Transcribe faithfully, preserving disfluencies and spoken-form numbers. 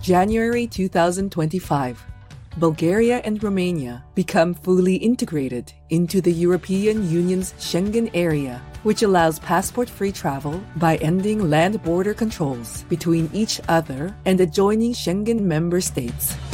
January two thousand twenty-five, Bulgaria and Romania become fully integrated into the European Union's Schengen area, which allows passport-free travel by ending land border controls between each other and adjoining Schengen member states.